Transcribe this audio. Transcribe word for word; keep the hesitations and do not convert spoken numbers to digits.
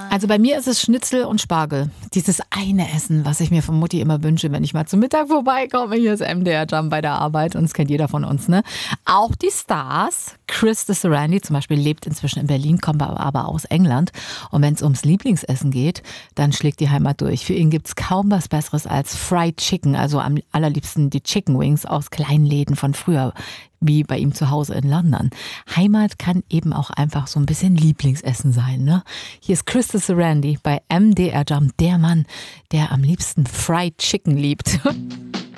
Also bei mir ist es Schnitzel und Spargel. Dieses eine Essen, was ich mir von Mutti immer wünsche, wenn ich mal zum Mittag vorbeikomme. Hier ist M D R Jump bei der Arbeit und das kennt jeder von uns, ne? Auch die Stars. Chris Sarandon zum Beispiel lebt inzwischen in Berlin, kommt aber aus England. Und wenn es ums Lieblingsessen geht, dann schlägt die Heimat durch. Für ihn gibt's kaum was Besseres als Fried Chicken, also am allerliebsten die Chicken Wings aus kleinen Läden von früher, wie bei ihm zu Hause in London. Heimat kann eben auch einfach so ein bisschen Lieblingsessen sein, ne? Hier ist Chris Sarandon bei M D R Jump, der Mann, der am liebsten Fried Chicken liebt.